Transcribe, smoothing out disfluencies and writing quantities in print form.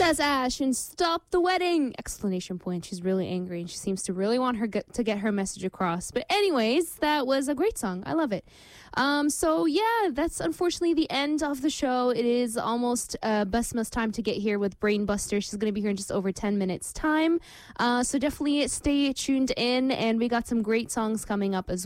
That's Ash and Stop the Wedding! Exclamation point. She's really angry and she seems to really want her to get her message across. But anyways, that was a great song. I love it. So yeah, that's unfortunately the end of the show. It is almost Basma's time to get here with Brainbuster. She's going to be here in just over 10 minutes time. So definitely stay tuned in, and we got some great songs coming up as